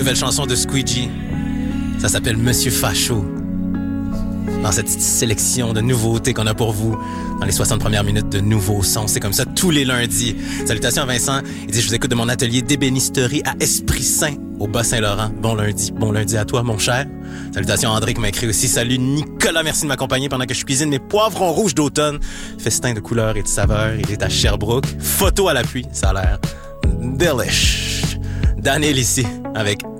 nouvelle chanson de Squeegee. Ça s'appelle Monsieur Facho. Dans cette sélection de nouveautés qu'on a pour vous dans les 60 premières minutes de nouveaux sons. C'est comme ça tous les lundis. Salutations à Vincent. Il dit, je vous écoute de mon atelier d'ébénisterie à Esprit Saint au Bas-Saint-Laurent. Bon lundi à toi, mon cher. Salutations à André qui m'a écrit aussi. Salut Nicolas, merci de m'accompagner pendant que je cuisine mes poivrons rouges d'automne. Festin de couleurs et de saveurs. Il est à Sherbrooke. Photo à l'appui, ça a l'air delish. Daniel ici avec